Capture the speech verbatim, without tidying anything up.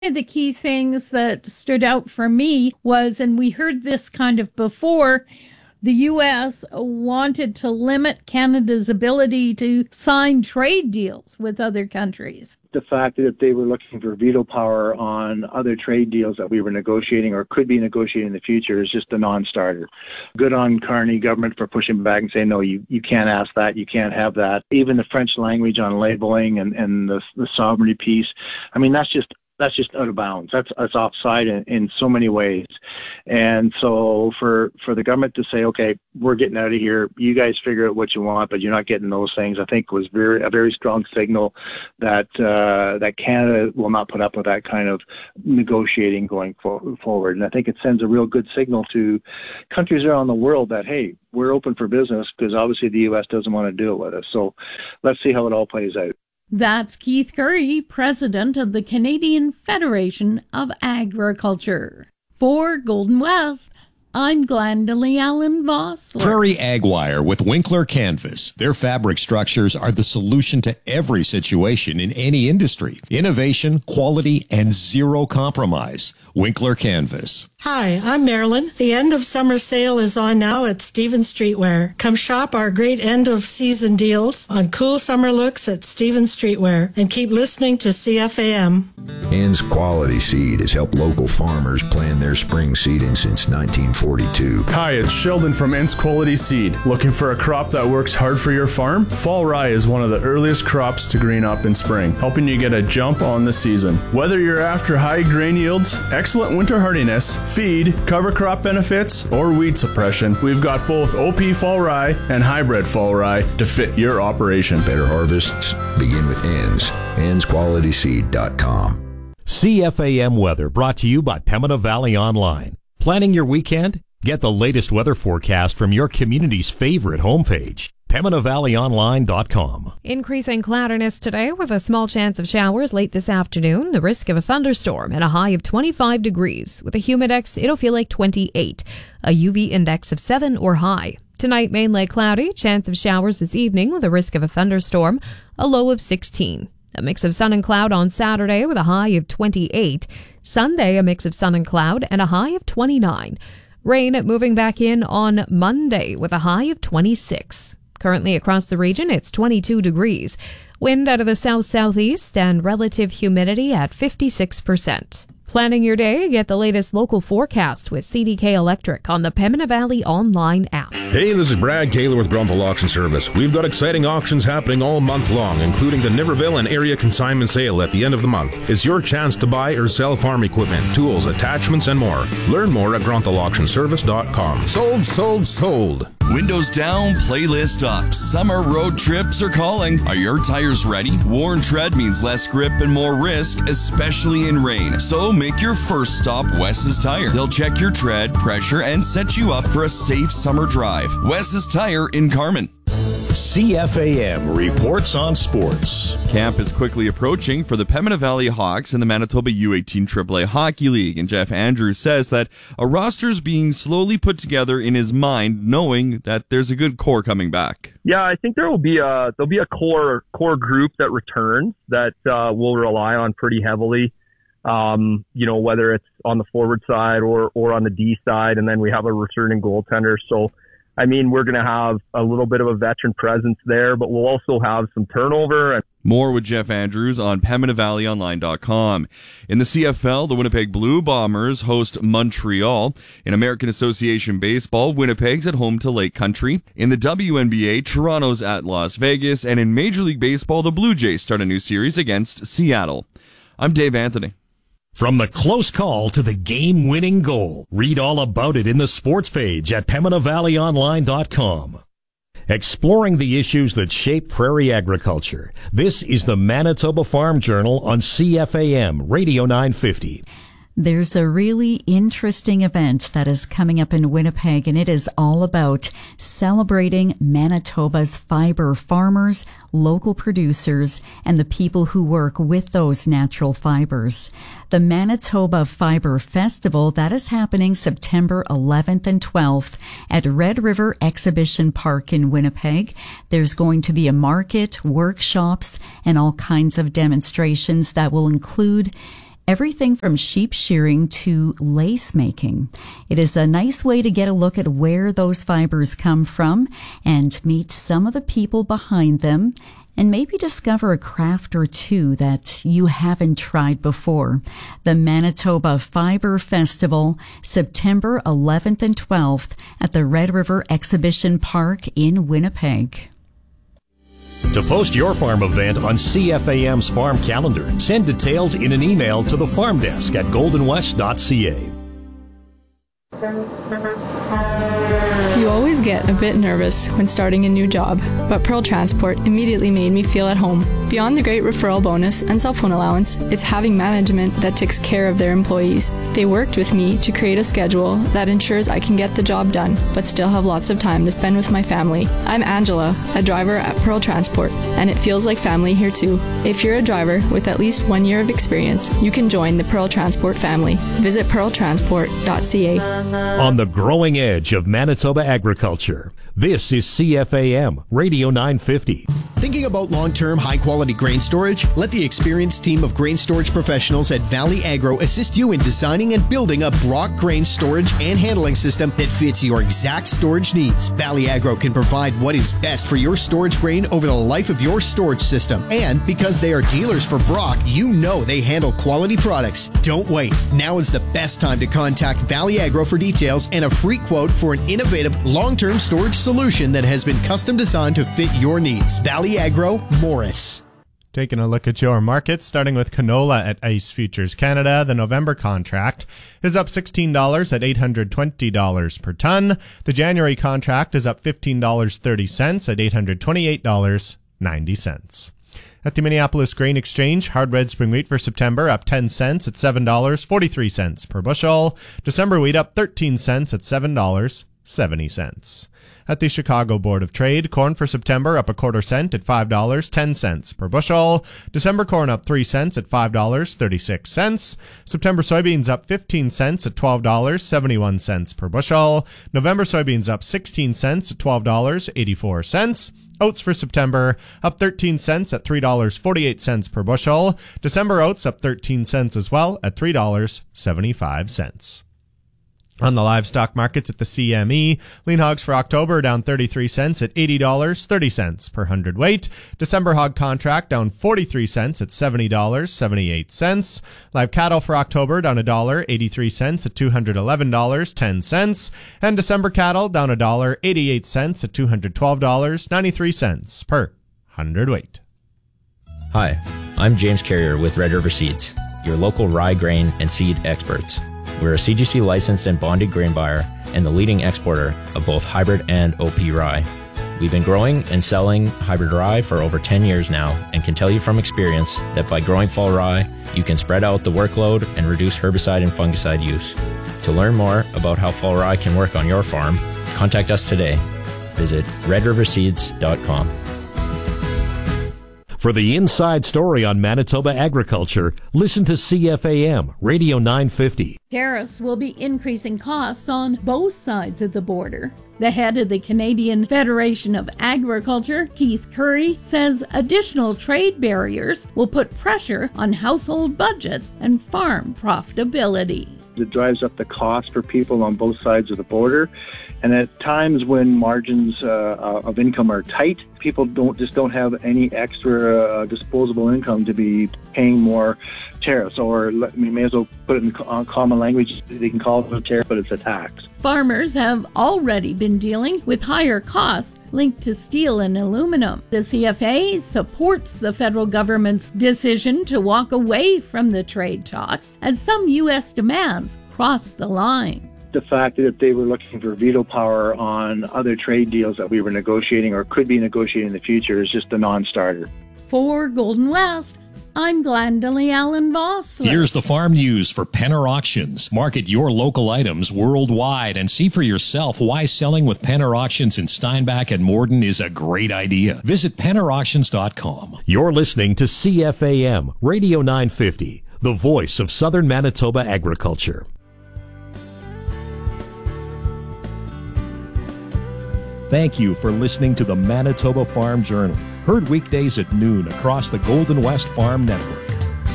of the key things that stood out for me was, and we heard this kind of before, the U S wanted to limit Canada's ability to sign trade deals with other countries. The fact that they were looking for veto power on other trade deals that we were negotiating or could be negotiating in the future is just a non-starter. Good on Carney government for pushing back and saying, no, you, you can't ask that, you can't have that. Even the French language on labeling and, and the, the sovereignty piece, I mean, that's just That's just out of bounds. That's, that's offside in, in so many ways. And so for, for the government to say, okay, we're getting out of here, you guys figure out what you want, but you're not getting those things, I think was very a very strong signal that uh, that Canada will not put up with that kind of negotiating going for, forward. And I think it sends a real good signal to countries around the world that, hey, we're open for business, because obviously the U S doesn't want to do it with us. So let's see how it all plays out. That's Keith Currie, president of the Canadian Federation of Agriculture. For Golden West, I'm Glendalee Allen Voss. Prairie Ag Wire with Winkler Canvas. Their fabric structures are the solution to every situation in any industry. Innovation, quality, and zero compromise. Winkler Canvas. Hi, I'm Marilyn. The end of summer sale is on now at Stevens Streetwear. Come shop our great end of season deals on cool summer looks at Stevens Streetwear, and keep listening to C F A M. Inns Quality Seed has helped local farmers plan their spring seeding since nineteen forty-two. Hi, it's Sheldon from Inns Quality Seed. Looking for a crop that works hard for your farm? Fall rye is one of the earliest crops to green up in spring, helping you get a jump on the season. Whether you're after high grain yields, excellent winter hardiness, feed, cover crop benefits, or weed suppression, we've got both O P fall rye and hybrid fall rye to fit your operation. Better harvests begin with Inns. inns quality seed dot com. C F A M weather brought to you by Pembina Valley Online. Planning your weekend? Get the latest weather forecast from your community's favorite homepage, Pembina Valley Online dot com. Increasing cloudiness today with a small chance of showers late this afternoon. The risk of a thunderstorm at a high of twenty-five degrees. With a humidex, it'll feel like twenty-eight. A U V index of seven or high. Tonight, mainly cloudy. Chance of showers this evening with a risk of a thunderstorm. A low of sixteen. A mix of sun and cloud on Saturday with a high of twenty-eight. Sunday, a mix of sun and cloud and a high of twenty-nine. Rain moving back in on Monday with a high of twenty-six. Currently across the region, it's twenty-two degrees. Wind out of the south-southeast and relative humidity at fifty-six percent. Planning your day, get the latest local forecast with C D K Electric on the Pembina Valley Online app. Hey, this is Brad Kaler with Grunthal Auction Service. We've got exciting auctions happening all month long, including the Niverville and area consignment sale at the end of the month. It's your chance to buy or sell farm equipment, tools, attachments, and more. Learn more at grunthal auction service dot com. Sold, sold, sold. Windows down, playlist up. Summer road trips are calling. Are your tires ready? Worn tread means less grip and more risk, especially in rain. So make your first stop Wes's Tire. They'll check your tread, pressure, and set you up for a safe summer drive. Wes's Tire in Carman. C F A M reports on sports. Camp is quickly approaching for the Pembina Valley Hawks in the Manitoba U eighteen triple A Hockey League, and Jeff Andrews says that a roster is being slowly put together in his mind, knowing that there's a good core coming back. Yeah, I think there will be a there'll be a core core group that returns that uh, we'll rely on pretty heavily. Um, you know, whether it's on the forward side or or on the D side, and then we have a returning goaltender. So, I mean, we're going to have a little bit of a veteran presence there, but we'll also have some turnover. More with Jeff Andrews on Pembina Valley Online dot com. In the C F L, the Winnipeg Blue Bombers host Montreal. In American Association Baseball, Winnipeg's at home to Lake Country. In the W N B A, Toronto's at Las Vegas. And in Major League Baseball, the Blue Jays start a new series against Seattle. I'm Dave Anthony. From the close call to the game-winning goal, read all about it in the sports page at Pembina Valley Online dot com. Exploring the issues that shape prairie agriculture, this is the Manitoba Farm Journal on C F A M Radio nine fifty. There's a really interesting event that is coming up in Winnipeg, and it is all about celebrating Manitoba's fiber farmers, local producers, and the people who work with those natural fibers. The Manitoba Fiber Festival, that is happening September eleventh and twelfth at Red River Exhibition Park in Winnipeg. There's going to be a market, workshops, and all kinds of demonstrations that will include everything from sheep shearing to lace making. It is a nice way to get a look at where those fibers come from and meet some of the people behind them, and maybe discover a craft or two that you haven't tried before. The Manitoba Fiber Festival, September eleventh and twelfth at the Red River Exhibition Park in Winnipeg. To post your farm event on C F A M's farm calendar, send details in an email to the farm desk at golden west dot c a. You always get a bit nervous when starting a new job, but Pearl Transport immediately made me feel at home. Beyond the great referral bonus and cell phone allowance, it's having management that takes care of their employees. They worked with me to create a schedule that ensures I can get the job done, but still have lots of time to spend with my family. I'm Angela, a driver at Pearl Transport, and it feels like family here too. If you're a driver with at least one year of experience, you can join the Pearl Transport family. Visit pearl transport dot c a. On the growing edge of Manitoba agriculture, this is C F A M Radio nine fifty. Thinking about long-term, high-quality grain storage? Let the experienced team of grain storage professionals at Valley Agro assist you in designing and building a Brock grain storage and handling system that fits your exact storage needs. Valley Agro can provide what is best for your storage grain over the life of your storage system. And because they are dealers for Brock, you know they handle quality products. Don't wait. Now is the best time to contact Valley Agro for details and a free quote for an innovative long-term storage solution that has been custom designed to fit your needs. Valley Agro, Morris. Taking a look at your markets, starting with canola at ICE Futures Canada. The November contract is up sixteen dollars at eight hundred twenty dollars per ton. The January contract is up fifteen dollars and thirty cents at eight hundred twenty-eight dollars and ninety cents. At the Minneapolis Grain Exchange, hard red spring wheat for September up ten cents at seven dollars and forty-three cents per bushel. December wheat up thirteen cents at seven dollars and seventy cents. At the Chicago Board of Trade, corn for September up a quarter cent at five dollars and ten cents per bushel. December corn up three cents at five dollars and thirty-six cents. September soybeans up fifteen cents at twelve dollars and seventy-one cents per bushel. November soybeans up sixteen cents at twelve dollars and eighty-four cents. Oats for September up thirteen cents at three dollars and forty-eight cents per bushel. December oats up thirteen cents as well at three dollars and seventy-five cents. On the livestock markets at the C M E, lean hogs for October down thirty-three cents at eighty dollars and thirty cents per hundredweight. December hog contract down forty-three cents at seventy dollars and seventy-eight cents. Live cattle for October down one dollar and eighty-three cents at two hundred eleven dollars and ten cents. And December cattle down one dollar and eighty-eight cents at two hundred twelve dollars and ninety-three cents per hundredweight. Hi, I'm James Carrier with Red River Seeds, your local rye grain and seed experts. We're a C G C licensed and bonded grain buyer and the leading exporter of both hybrid and O P rye. We've been growing and selling hybrid rye for over ten years now and can tell you from experience that by growing fall rye, you can spread out the workload and reduce herbicide and fungicide use. To learn more about how fall rye can work on your farm, contact us today. Visit red river seeds dot com. For the inside story on Manitoba agriculture, listen to C F A M Radio nine fifty. Tariffs will be increasing costs on both sides of the border. The head of the Canadian Federation of Agriculture, Keith Curry, says additional trade barriers will put pressure on household budgets and farm profitability. It drives up the cost for people on both sides of the border. And at times when margins uh, of income are tight, people don't just don't have any extra uh, disposable income to be paying more tariffs. Or let, we may as well put it in co- common language. They can call it a tariff, but it's a tax. Farmers have already been dealing with higher costs linked to steel and aluminum. The C F A supports the federal government's decision to walk away from the trade talks as some U S demands cross the line. The fact that they were looking for veto power on other trade deals that we were negotiating or could be negotiating in the future is just a non-starter. For Golden West, I'm Glendalee Allen Bossler. Here's the farm news for Penner Auctions. Market your local items worldwide and see for yourself why selling with Penner Auctions in Steinbach and Morden is a great idea. Visit penner auctions dot com. You're listening to C F A M Radio nine fifty, the voice of Southern Manitoba agriculture. Thank you for listening to the Manitoba Farm Journal, heard weekdays at noon across the Golden West Farm Network.